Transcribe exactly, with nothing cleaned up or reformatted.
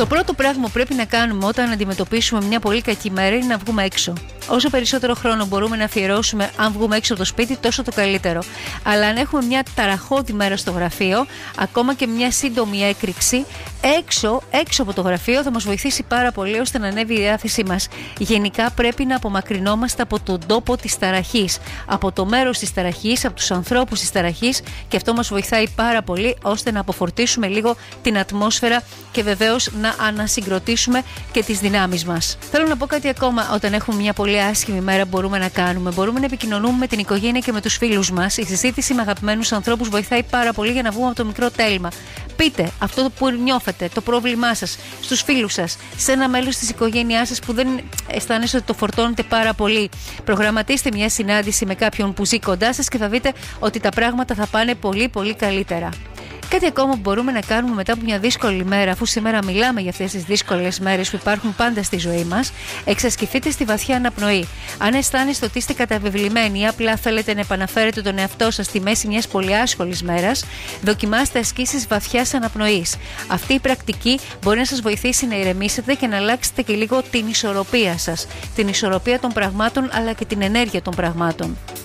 Το πρώτο πράγμα που πρέπει να κάνουμε όταν αντιμετωπίσουμε μια πολύ κακή μέρα είναι να βγούμε έξω. Όσο περισσότερο χρόνο μπορούμε να αφιερώσουμε, αν βγούμε έξω από το σπίτι, τόσο το καλύτερο. Αλλά αν έχουμε μια ταραχώδη μέρα στο γραφείο, ακόμα και μια σύντομη έκρηξη, έξω, έξω από το γραφείο θα μας βοηθήσει πάρα πολύ ώστε να ανέβει η διάθεσή μας. Γενικά πρέπει να απομακρυνόμαστε από τον τόπο της ταραχής, από το μέρος της ταραχής, από τους ανθρώπους της ταραχής, και αυτό μας βοηθάει πάρα πολύ ώστε να αποφορτίσουμε λίγο την ατμόσφαιρα και βεβαίως να ανασυγκροτήσουμε και τις δυνάμεις μας. Θέλω να πω κάτι ακόμα. Όταν έχουμε μια πολύ άσχημη μέρα, μπορούμε να κάνουμε. Μπορούμε να επικοινωνούμε με την οικογένεια και με τους φίλους μας. Η συζήτηση με αγαπημένους ανθρώπους βοηθάει πάρα πολύ για να βγούμε από το μικρό τέλμα. Πείτε αυτό που νιώθετε, το πρόβλημά σας, στους φίλους σας, σε ένα μέλος της οικογένειάς σας που δεν αισθάνεστε ότι το φορτώνετε πάρα πολύ. Προγραμματίστε μια συνάντηση με κάποιον που ζει κοντά σας και θα δείτε ότι τα πράγματα θα πάνε πολύ πολύ καλύτερα. Κάτι ακόμα που μπορούμε να κάνουμε μετά από μια δύσκολη μέρα, αφού σήμερα μιλάμε για αυτές τις δύσκολες μέρες που υπάρχουν πάντα στη ζωή μας, εξασκηθείτε στη βαθιά αναπνοή. Αν αισθάνεστε ότι είστε καταβεβλημένοι ή απλά θέλετε να επαναφέρετε τον εαυτό σας στη μέση μιας πολύ άσχολης μέρας, δοκιμάστε ασκήσεις βαθιάς αναπνοής. Αυτή η πρακτική μπορεί να σας βοηθήσει να ηρεμήσετε και να αλλάξετε και λίγο την ισορροπία σας, την ισορροπία των πραγμάτων αλλά και την ενέργεια των πραγμάτων.